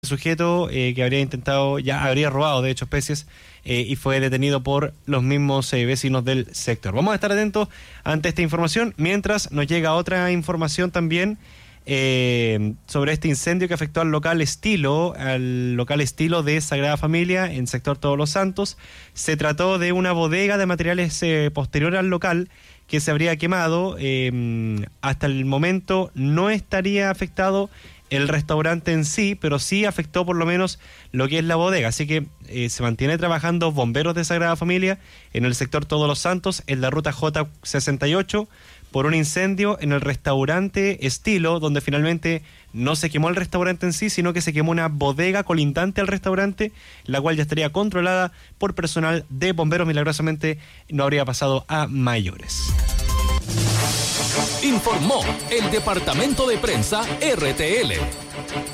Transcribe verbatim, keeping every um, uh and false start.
sujeto eh, que habría intentado, ya habría robado de hecho especies eh, y fue detenido por los mismos eh, vecinos del sector. Vamos a estar atentos ante esta información, mientras nos llega otra información también eh, sobre este incendio que afectó al local Estilo, al local Estilo de Sagrada Familia en sector Todos los Santos. Se trató de una bodega de materiales eh, posterior al local que se habría quemado. Eh, hasta el momento no estaría afectado el restaurante en sí, pero sí afectó por lo menos lo que es la bodega. Así que eh, se mantiene trabajando bomberos de Sagrada Familia en el sector Todos los Santos, en la ruta J sesenta y ocho, por un incendio en el restaurante Estilo, donde finalmente no se quemó el restaurante en sí, sino que se quemó una bodega colindante al restaurante, la cual ya estaría controlada por personal de bomberos. Milagrosamente no habría pasado a mayores. Informó el Departamento de Prensa R T L.